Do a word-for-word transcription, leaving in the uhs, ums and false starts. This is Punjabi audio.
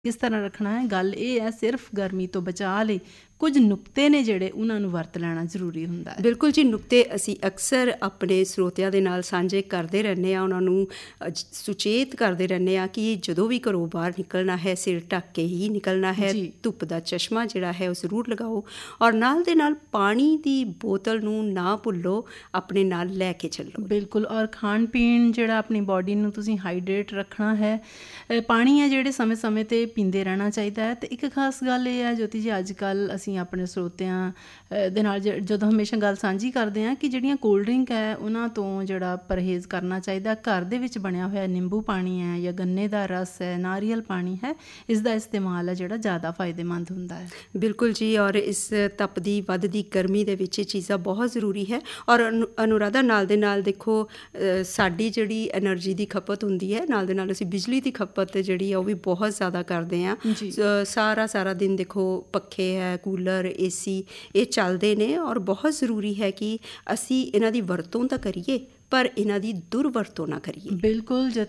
ਕਿਸ ਤਰ੍ਹਾਂ ਰੱਖਣਾ ਹੈ। ਗੱਲ ਇਹ ਹੈ ਸਿਰਫ ਗਰਮੀ ਤੋਂ ਬਚਾਅ ਲਈ ਕੁਝ ਨੁਕਤੇ ਨੇ ਜਿਹੜੇ ਉਹਨਾਂ ਨੂੰ ਵਰਤ ਲੈਣਾ ਜ਼ਰੂਰੀ ਹੁੰਦਾ ਹੈ। ਬਿਲਕੁਲ ਜੀ, ਨੁਕਤੇ ਅਸੀਂ ਅਕਸਰ ਆਪਣੇ ਸਰੋਤਿਆਂ ਦੇ ਨਾਲ ਸਾਂਝੇ ਕਰਦੇ ਰਹਿੰਦੇ ਹਾਂ, ਉਹਨਾਂ ਨੂੰ ਸੁਚੇਤ ਕਰਦੇ ਰਹਿੰਦੇ ਹਾਂ ਕਿ ਜਦੋਂ ਵੀ ਘਰੋਂ ਬਾਹਰ ਨਿਕਲਣਾ ਹੈ ਸਿਰ ਢੱਕ ਕੇ ਹੀ ਨਿਕਲਣਾ ਹੈ। ਧੁੱਪ ਦਾ ਚਸ਼ਮਾ ਜਿਹੜਾ ਹੈ ਉਹ ਜ਼ਰੂਰ ਲਗਾਓ, ਔਰ ਨਾਲ ਦੇ ਨਾਲ ਪਾਣੀ ਦੀ ਬੋਤਲ ਨੂੰ ਨਾ ਭੁੱਲੋ, ਆਪਣੇ ਨਾਲ ਲੈ ਕੇ ਚੱਲੋ। ਬਿਲਕੁਲ, ਔਰ ਖਾਣ ਪੀਣ ਜਿਹੜਾ ਆਪਣੀ ਬੋਡੀ ਨੂੰ ਤੁਸੀਂ ਹਾਈਡਰੇਟ ਰੱਖਣਾ ਹੈ, ਪਾਣੀ ਹੈ ਜਿਹੜੇ ਸਮੇਂ ਸਮੇਂ 'ਤੇ ਪੀਂਦੇ ਰਹਿਣਾ ਚਾਹੀਦਾ ਹੈ। ਅਤੇ ਇੱਕ ਖਾਸ ਗੱਲ ਇਹ ਹੈ ਜੋਤੀ ਜੀ, ਅੱਜ ਕੱਲ੍ਹ ਅਸੀਂ ਆਪਣੇ ਸਰੋਤਿਆਂ ਦੇ ਨਾਲ ਜ ਜਦੋਂ ਹਮੇਸ਼ਾ ਗੱਲ ਸਾਂਝੀ ਕਰਦੇ ਹਾਂ ਕਿ ਜਿਹੜੀਆਂ ਕੋਲਡ ਡਰਿੰਕ ਹੈ ਉਹਨਾਂ ਤੋਂ ਜਿਹੜਾ ਪਰਹੇਜ਼ ਕਰਨਾ ਚਾਹੀਦਾ। ਘਰ ਦੇ ਵਿੱਚ ਬਣਿਆ ਹੋਇਆ ਨਿੰਬੂ ਪਾਣੀ ਹੈ ਜਾਂ ਗੰਨੇ ਦਾ ਰਸ ਹੈ, ਨਾਰੀਅਲ ਪਾਣੀ ਹੈ, ਇਸ ਦਾ ਇਸਤੇਮਾਲ ਹੈ ਜਿਹੜਾ ਜ਼ਿਆਦਾ ਫਾਇਦੇਮੰਦ ਹੁੰਦਾ ਹੈ। ਬਿਲਕੁਲ ਜੀ, ਔਰ ਇਸ ਤਪਦੀ ਵੱਧਦੀ ਗਰਮੀ ਦੇ ਵਿੱਚ ਇਹ ਚੀਜ਼ਾਂ ਬਹੁਤ ਜ਼ਰੂਰੀ ਹੈ। ਔਰ ਅਨੁ ਅਨੁਰਾਧਾ ਨਾਲ ਦੇ ਨਾਲ ਦੇਖੋ ਸਾਡੀ ਜਿਹੜੀ ਐਨਰਜੀ ਦੀ ਖਪਤ ਹੁੰਦੀ ਹੈ, ਨਾਲ ਦੇ ਨਾਲ ਅਸੀਂ ਬਿਜਲੀ ਦੀ ਖਪਤ ਜਿਹੜੀ ਆ ਉਹ ਵੀ ਬਹੁਤ ਜ਼ਿਆਦਾ ਕਰਦੇ ਹਾਂ। ਸਾਰਾ ਸਾਰਾ ਦਿਨ ਦੇਖੋ ਪੱਖੇ ਹੈ, ਕੂਲਰ, ਏ ਸੀ ਇਹ ਚੱਲਦੇ ਨੇ, ਔਰ ਬਹੁਤ ਜ਼ਰੂਰੀ ਹੈ ਕਿ ਅਸੀਂ ਇਹਨਾਂ ਦੀ ਵਰਤੋਂ ਤਾਂ ਕਰੀਏ ਪਰ ਇਹਨਾਂ ਦੀ ਦੁਰਵਰਤੋਂ ਨਾ ਕਰੀਏ। ਬਿਲਕੁਲ।